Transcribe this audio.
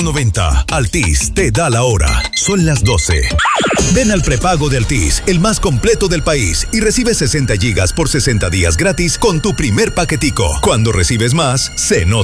90. Altis te da la hora. Son las 12. Ven al prepago de Altis, el más completo del país, y recibe 60 gigas por 60 días gratis con tu primer paquetico. Cuando recibes más, se nota.